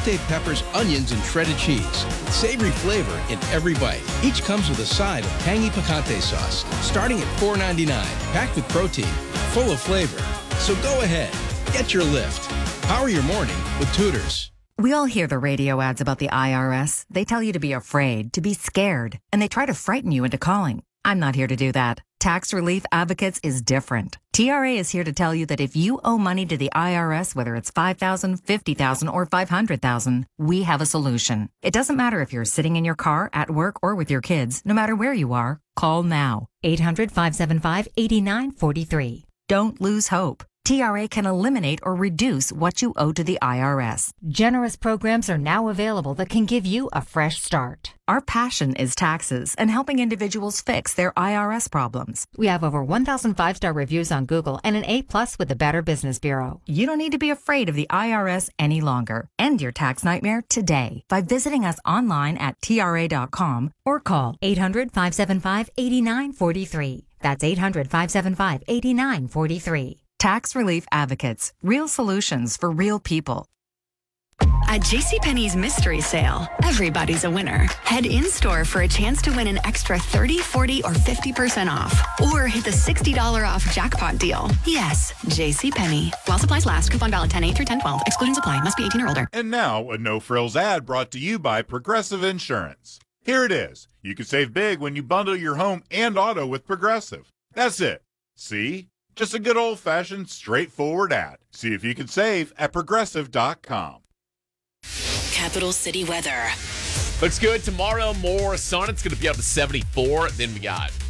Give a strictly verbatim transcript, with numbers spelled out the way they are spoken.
sauteed peppers, onions, and shredded cheese. Savory flavor in every bite. Each comes with a side of tangy picante sauce, starting at four ninety-nine, packed with protein, full of flavor. So go ahead, get your lift. Power your morning with Tutors. We all hear the radio ads about the I R S. They tell you to be afraid, to be scared, and they try to frighten you into calling. I'm not here to do that. Tax Relief Advocates is different. T R A is here to tell you that if you owe money to the I R S, whether it's five thousand dollars, fifty thousand dollars, or five hundred thousand dollars, we have a solution. It doesn't matter if you're sitting in your car, at work, or with your kids. No matter where you are, call now. eight hundred, five seven five, eight nine four three. Don't lose hope. T R A can eliminate or reduce what you owe to the I R S. Generous programs are now available that can give you a fresh start. Our passion is taxes and helping individuals fix their I R S problems. We have over one thousand five-star reviews on Google and an A plus with the Better Business Bureau. You don't need to be afraid of the I R S any longer. End your tax nightmare today by visiting us online at T R A dot com or call eight hundred, five seven five, eight nine four three. That's eight hundred, five seven five, eight nine four three. Tax Relief Advocates. Real solutions for real people. At JCPenney's mystery sale, everybody's a winner. Head in-store for a chance to win an extra thirty, forty, or fifty percent off. Or hit the sixty dollars off jackpot deal. Yes, JCPenney. While supplies last, coupon valid ten eight through ten twelve. Exclusions apply. Must be eighteen or older. And now, a no-frills ad brought to you by Progressive Insurance. Here it is. You can save big when you bundle your home and auto with Progressive. That's it. See? Just a good old-fashioned, straightforward ad. See if you can save at Progressive dot com. Capital City weather. Looks good. Tomorrow, more sun. It's going to be up to seventy-four. Then we got